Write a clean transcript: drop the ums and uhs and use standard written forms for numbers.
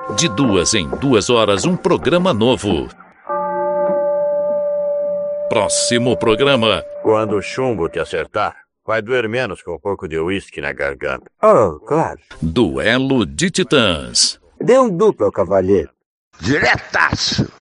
De 2 em 2 horas, um programa novo. Próximo programa. Quando o chumbo te acertar, vai doer menos com um pouco de uísque na garganta. Oh, claro. Duelo de Titãs. Dê um duplo ao cavalheiro. Diretaço.